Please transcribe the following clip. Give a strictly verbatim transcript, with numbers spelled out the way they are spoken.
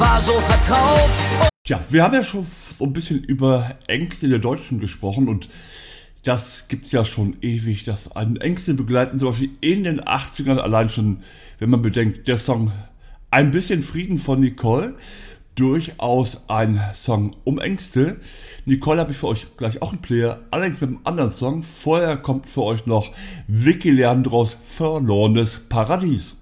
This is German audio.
war so vertraut. Tja, wir haben ja schon so ein bisschen über Ängste der Deutschen gesprochen und das gibt's ja schon ewig, dass einen Ängste begleiten, zum Beispiel in den achtzigern, allein schon, wenn man bedenkt, der Song Ein bisschen Frieden von Nicole, durchaus ein Song um Ängste. Nicole habe ich für euch gleich auch einen Player, allerdings mit einem anderen Song. Vorher kommt für euch noch Vicky Leandros Verlorenes Paradies.